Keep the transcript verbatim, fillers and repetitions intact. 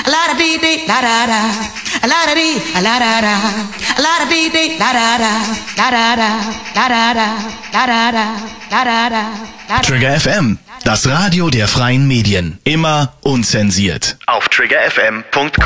a la da dee dee la da da, a la da dee, a la da da, a la da dee dee la da da, la da da, la da da, la da da, la da da. Trigger F M, das Radio der freien Medien. Immer unzensiert. Auf trigger f m punkt com